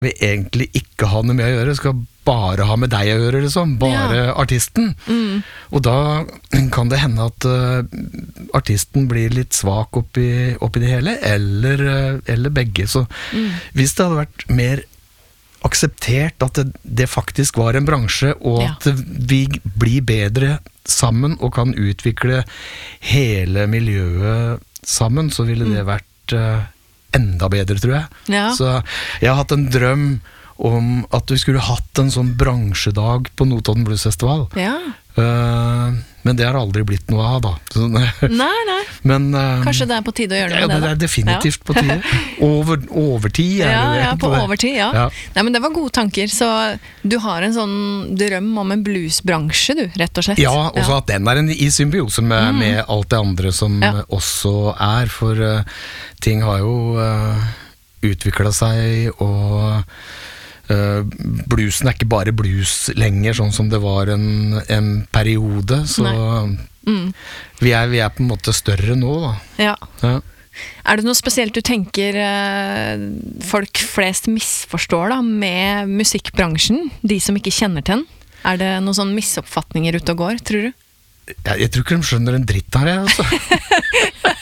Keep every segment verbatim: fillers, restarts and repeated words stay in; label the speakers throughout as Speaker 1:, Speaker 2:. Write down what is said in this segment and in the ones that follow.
Speaker 1: vi egentlig ikke ha noe med å gjøre, skal bare ha med deg å gjøre, liksom, bare ja. Artisten. Mm. Og da kan det hende at uh, artisten blir litt svak oppi, oppi det hele, eller, uh, eller begge. Så mm. hvis det hadde vært mer akseptert at det, det faktisk var en bransje, og ja. At vi blir bedre sammen og kan utvikle hele miljøet sammen, så ville det vært uh, enda bedre, tror jeg. Ja. Så jeg har hatt en drøm om at du skulle hatt en sånn bransjedag på Notodden Blues Festival. Ja. Uh, men det har aldri blitt noe av, da. Så,
Speaker 2: nei, nei. Men, uh, kanskje det er på tide å gjøre noe
Speaker 1: ja,
Speaker 2: med det, da?
Speaker 1: Det er definitivt ja. På tide. Over, overtid er
Speaker 2: ja,
Speaker 1: det.
Speaker 2: Ja, på
Speaker 1: det.
Speaker 2: Overtid, ja. ja. Nei, men det var gode tanker. Så du har en sånn drøm om en bluesbransje, du, rett og slett.
Speaker 1: Ja, og så ja. At den er en, i symbiose med, mm. med alt det andre som ja. Også er. For uh, ting har jo uh, utviklet seg, og Uh, bluesen er ikke bare blues lenger, sånn som det var en, en periode, så mm. vi, er, vi er på en måte større nå, da.
Speaker 2: Ja.
Speaker 1: Ja.
Speaker 2: Er det noe spesielt du tenker uh, folk flest misforstår da, med musikkbransjen, de som ikke kjenner til den? Er det noen sånne misoppfatninger ute og går, tror du?
Speaker 1: Ja, jeg tror ikke de skjønner en dritt her, jeg, altså.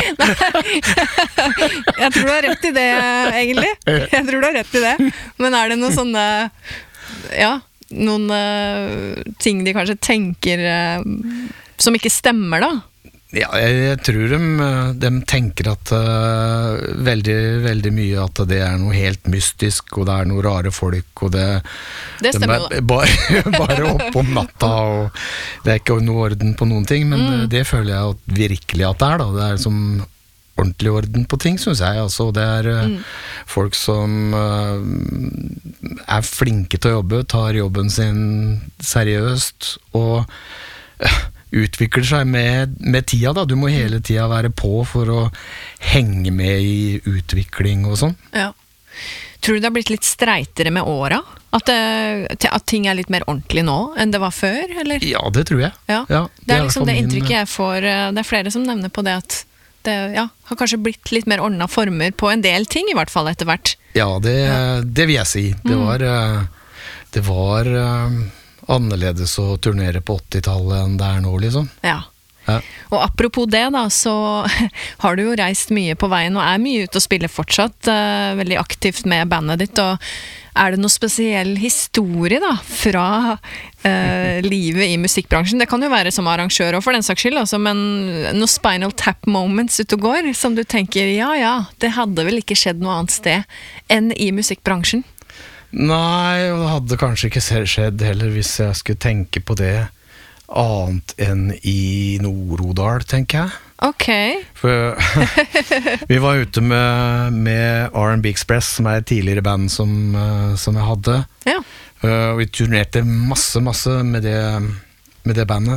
Speaker 2: Jeg tror du har rett i det, egentlig. Jeg tror du har rett i det. Men er det noen sånne, ja, noen uh, ting de kanskje tenker uh, som ikke stemmer, da?
Speaker 1: Ja, jeg, jeg tror de, de tenker at uh, veldig, veldig mye at det er noe helt mystisk, og det er noe rare folk, og det,
Speaker 2: det stemmer jo,
Speaker 1: de er bare, bare opp om natta, og det er ikke noe orden på noen ting, men mm. det føler jeg at virkelig at det er, da. Det er som ordentlig orden på ting, synes jeg. Altså, det er uh, mm. folk som uh, er flinke til å jobbe, tar jobben sin seriøst, og uh, utvikler seg med, med tida, da. Du må hele tida være på for å henge med i utvikling og sånn.
Speaker 2: Ja. Tror du det har blitt litt streitere med åra? At, det, at ting er litt mer ordentlig nå enn det var før, eller?
Speaker 1: Ja, det tror jeg.
Speaker 2: Ja.
Speaker 1: Ja,
Speaker 2: det, det er liksom det inntrykket jeg får. Det er flere som nevner på det at det ja, har kanskje blitt litt mer ordnet former på en del ting, i hvert fall etter hvert.
Speaker 1: Ja, det, ja. Det vil jeg si. Det var... Det var annerledes å turnere på åttitallet enn det er nå, liksom.
Speaker 2: Ja. Ja. Og apropos det da, så har du jo reist mye på veien, og er mye ute og spiller fortsatt, uh, veldig aktivt med bandet ditt, og er det noe spesiell historie da, fra uh, livet i musikkbransjen? Det kan jo være som arrangør, og for den saks skyld, altså, men noen Spinal Tap moments ute og går, som du tenker, ja, ja, det hadde vel ikke skjedd noe annet sted enn i musikkbransjen?
Speaker 1: Nei, og det hadde kanskje ikke skjedd heller hvis jeg skulle tenke på det annet enn i Nord-Odal, tenker jeg.
Speaker 2: Ok.
Speaker 1: For vi var ute med, med R and B Express, som er et tidligere band som, som jeg hadde.
Speaker 2: Ja.
Speaker 1: Og vi turnerte masse, masse med det, med det bandet.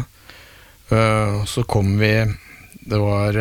Speaker 1: Så kom vi, det var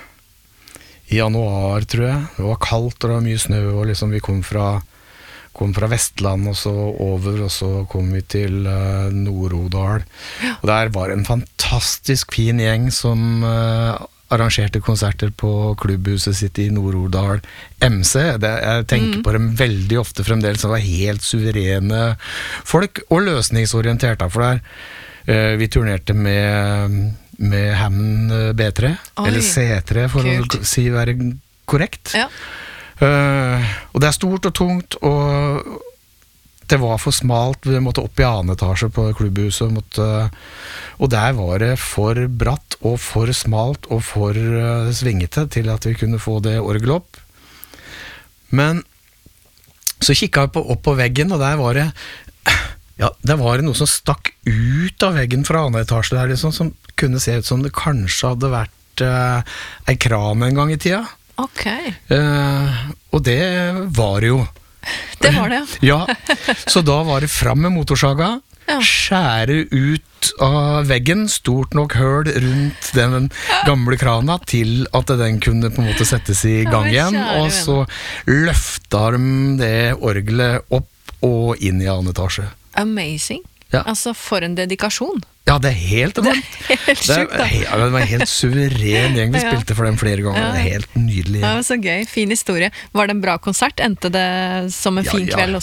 Speaker 1: i januar, tror jeg. Det var kaldt, og det var mye snø, og liksom vi kom fra kom fra Vestland og så over, og så kom vi til uh, Nord-Odal. Ja. Og der var en fantastisk fin gjeng som uh, arrangerte konserter på klubbhuset sitt i Nord-Odal M C. Det, jeg tenker mm. på dem veldig ofte fremdeles, som var helt suverene folk, og løsningsorienterte, for der uh, vi turnerte med, med Hammond B tre, Oi. Eller C tre, for Kult. Å si være korrekt. Ja. Uh, og det er stort og tungt, og det var for smalt. Vi måtte opp i annen etasje på klubbhuset, måtte, og der var det for bratt og for smalt og for uh, svingete til at vi kunne få det orgelet opp. Men så kikket jeg på, opp på veggen, og der var det ja, der var det noe som stakk ut av veggen fra annen etasje der, liksom, som kunne se ut som det kanskje hadde vært uh, en kran en gang i tida.
Speaker 2: Ok.
Speaker 1: Uh, og det var jo.
Speaker 2: Det var det,
Speaker 1: ja. Så da var det fram med motorsaga, ja. Skjære ut av veggen, stort nok høl rundt den gamle krana til at den kunne på en måte settes i gang igjen, og så løfta de det orgelet opp og inn i annen etasje.
Speaker 2: Amazing. Ja. Altså, for en dedikasjon.
Speaker 1: Ja, det er helt enormt.
Speaker 2: Det er helt sjukt, da.
Speaker 1: Det, det var helt suveren gjeng. Vi ja. Spilte for dem flere ganger. Ja. Det er helt nydelig.
Speaker 2: Ja, så gøy. Fin historie. Var det en bra konsert? Endte det som en
Speaker 1: ja,
Speaker 2: fin
Speaker 1: ja.
Speaker 2: kveld også?